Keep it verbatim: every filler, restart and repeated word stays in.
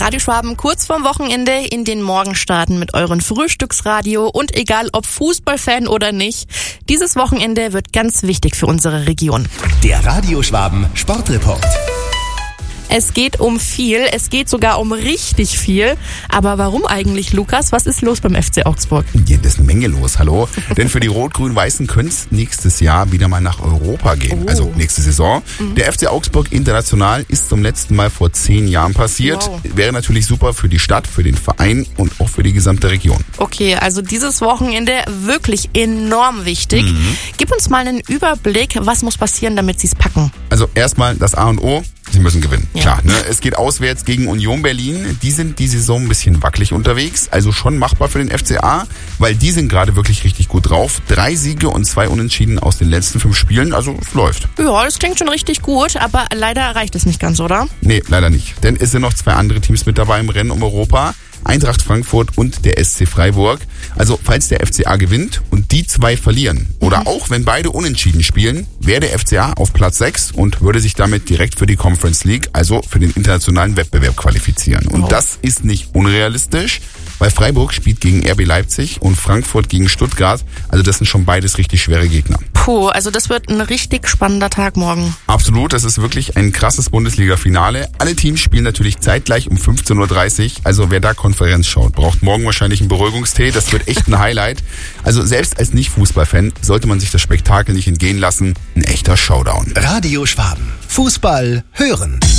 Radioschwaben kurz vorm Wochenende in den Morgen starten mit euren Frühstücksradio und egal ob Fußballfan oder nicht, dieses Wochenende wird ganz wichtig für unsere Region. Der Radioschwaben Sportreport. Es geht um viel, es geht sogar um richtig viel. Aber warum eigentlich, Lukas? Was ist los beim F C Augsburg? Ja, das ist eine Menge los, hallo. Denn für die Rot-Grün-Weißen könnte es nächstes Jahr wieder mal nach Europa gehen. Oh. Also nächste Saison. Mhm. Der F C Augsburg international ist zum letzten Mal vor zehn Jahren passiert. Wow. Wäre natürlich super für die Stadt, für den Verein und auch für die gesamte Region. Okay, also dieses Wochenende wirklich enorm wichtig. Mhm. Gib uns mal einen Überblick, was muss passieren, damit sie es packen? Also erstmal das A und O. Sie müssen gewinnen, ja. Klar. Ne? Es geht auswärts gegen Union Berlin. Die sind die Saison ein bisschen wackelig unterwegs. Also schon machbar für den F C A, weil die sind gerade wirklich richtig gut drauf. Drei Siege und zwei Unentschieden aus den letzten fünf Spielen. Also es läuft. Ja, das klingt schon richtig gut, aber leider reicht es nicht ganz, oder? Nee, leider nicht. Denn es sind noch zwei andere Teams mit dabei im Rennen um Europa. Eintracht Frankfurt und der S C Freiburg. Also falls der F C A gewinnt und die zwei verlieren oder mhm. auch wenn beide unentschieden spielen, wäre der F C A auf Platz sechs und würde sich damit direkt für die Conference League, also für den internationalen Wettbewerb qualifizieren. Und oh. das ist nicht unrealistisch, weil Freiburg spielt gegen R B Leipzig und Frankfurt gegen Stuttgart. Also das sind schon beides richtig schwere Gegner. Puh, also das wird ein richtig spannender Tag morgen. Absolut, das ist wirklich ein krasses Bundesliga-Finale. Alle Teams spielen natürlich zeitgleich um fünfzehn Uhr dreißig. Also wer da Konferenz schaut, braucht morgen wahrscheinlich einen Beruhigungstee. Das wird echt ein Highlight. Also selbst als Nicht-Fußballfan sollte man sich das Spektakel nicht entgehen lassen. Ein echter Showdown. Radio Schwaben. Fußball hören.